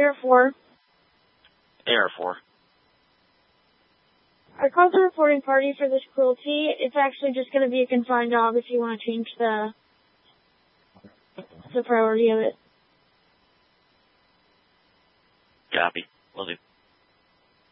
AR4. AR4. I called the reporting party for this cruelty. It's actually just going to be a confined job if you want to change the priority of it. Copy. Will do.